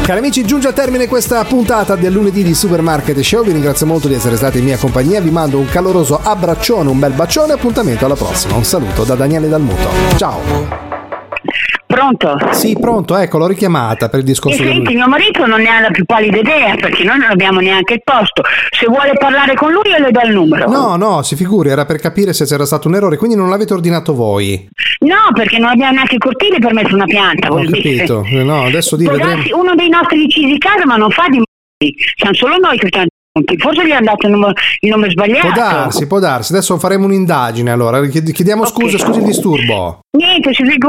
Cari amici, giunge a termine questa puntata del lunedì di Supermarket Show. Vi ringrazio molto di essere stati in mia compagnia. Vi mando un caloroso abbraccione, un bel bacione. Appuntamento alla prossima. Un saluto da Daniele Dalmuto. Ciao. Pronto? Sì, pronto, ecco, l'ho richiamata per il discorso. Senti, mio marito non ne ha la più pallida idea, perché noi non abbiamo neanche il posto. Se vuole parlare con lui io le do il numero. No, si figuri, era per capire se c'era stato un errore, quindi non l'avete ordinato voi. No, perché non abbiamo neanche i cortili per mettere una pianta. Ho capito, no, adesso vedremo. Uno dei nostri vicini di casa, ma non fa di siamo solo noi che stiamo. Forse gli hanno dato il nome sbagliato. Può darsi. Adesso faremo un'indagine, allora. Chiediamo scusa il disturbo. Niente, si